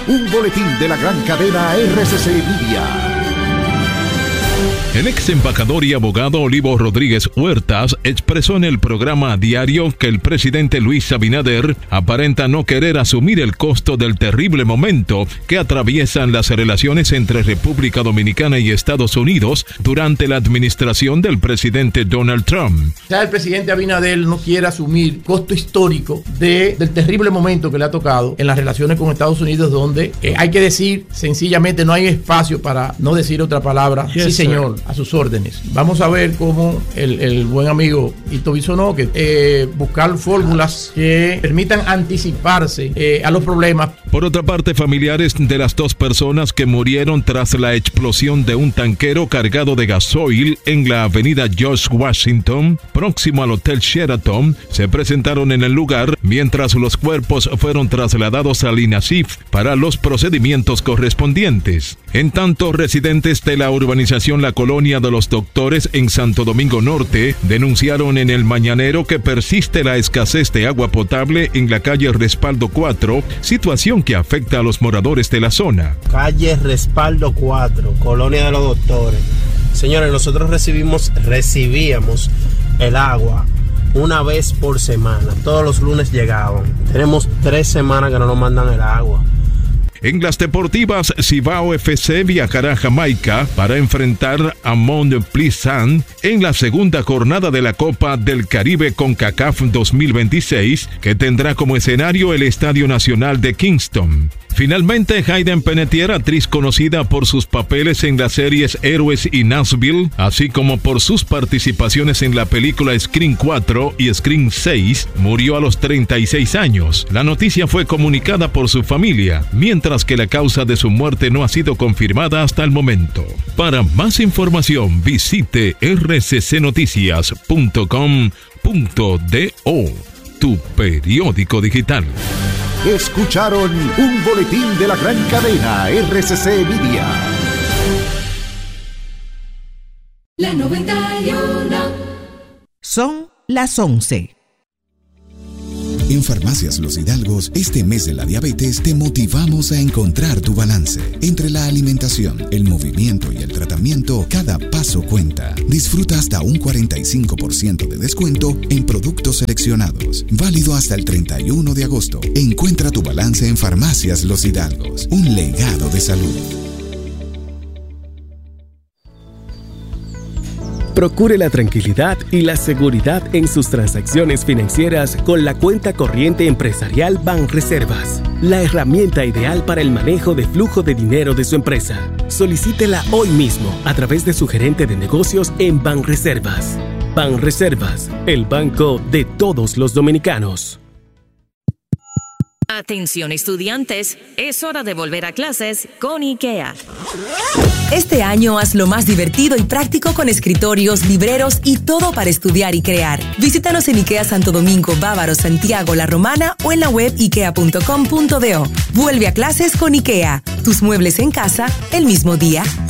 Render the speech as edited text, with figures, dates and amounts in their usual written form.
un boletín de la gran cadena RCC Media. El ex embajador y abogado Olivo Rodríguez Huertas expresó en el programa diario que el presidente Luis Abinader aparenta no querer asumir el costo del terrible momento que atraviesan las relaciones entre República Dominicana y Estados Unidos durante la administración del presidente Donald Trump. Ya el presidente Abinader no quiere asumir el costo histórico del terrible momento que le ha tocado en las relaciones con Estados Unidos, donde hay que decir sencillamente no hay espacio para no decir otra palabra. Sí, señor. A sus órdenes. Vamos a ver cómo el buen amigo Ito Bisonóque buscar fórmulas que permitan anticiparse a los problemas. Por otra parte, familiares de las dos personas que murieron tras la explosión de un tanquero cargado de gasoil en la avenida George Washington, próximo al Hotel Sheraton, se presentaron en el lugar mientras los cuerpos fueron trasladados al INASIF para los procedimientos correspondientes. En tanto, residentes de la urbanización La Colonia de los Doctores en Santo Domingo Norte denunciaron en el mañanero que persiste la escasez de agua potable en la calle Respaldo 4, situación que afecta a los moradores de la zona. Calle Respaldo 4, Colonia de los Doctores. Señores, nosotros recibíamos el agua una vez por semana. Todos los lunes llegaban. Tenemos 3 semanas que no nos mandan el agua. En las deportivas, Cibao FC viajará a Jamaica para enfrentar a Mont Pleasant en la segunda jornada de la Copa del Caribe CONCACAF 2026, que tendrá como escenario el Estadio Nacional de Kingston. Finalmente, Hayden Panettiere, actriz conocida por sus papeles en las series Héroes y Nashville, así como por sus participaciones en la película Scream 4 y Scream 6, murió a los 36 años. La noticia fue comunicada por su familia, mientras que la causa de su muerte no ha sido confirmada hasta el momento. Para más información, visite rccnoticias.com.do, tu periódico digital. Escucharon un boletín de la gran cadena RCC Media. La 91. Son las 11. En Farmacias Los Hidalgos, este mes de la diabetes te motivamos a encontrar tu balance. Entre la alimentación, el movimiento y el tratamiento, cada paso cuenta. Disfruta hasta un 45% de descuento en productos seleccionados. Válido hasta el 31 de agosto. Encuentra tu balance en Farmacias Los Hidalgos. Un legado de salud. Procure la tranquilidad y la seguridad en sus transacciones financieras con la cuenta corriente empresarial Banreservas, la herramienta ideal para el manejo de flujo de dinero de su empresa. Solicítela hoy mismo a través de su gerente de negocios en Banreservas. Banreservas, el banco de todos los dominicanos. Atención estudiantes, es hora de volver a clases con IKEA. Este año hazlo más divertido y práctico con escritorios, libreros y todo para estudiar y crear. Visítanos en IKEA Santo Domingo, Bávaro, Santiago, La Romana o en la web ikea.com.do. Vuelve a clases con IKEA. Tus muebles en casa el mismo día.